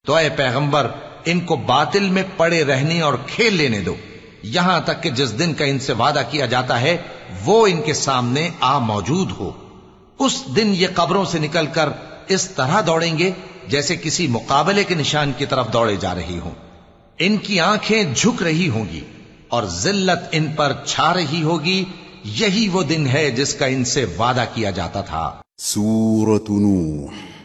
तो ऐ पैगंबर, इनको बातिल में पड़े रहने और खेल लेने दो, यहां तक कि जिस दिन का इनसे वादा किया जाता है वो इनके सामने आ मौजूद हो। उस दिन ये कब्रों से निकलकर इस तरह दौड़ेंगे जैसे किसी मुकाबले के निशान की तरफ दौड़े जा रही हों। इनकी आंखें झुक रही होंगी और जिल्लत इन पर छा रही होगी। यही वो दिन है जिसका इनसे वादा किया जाता था। सूरत नूह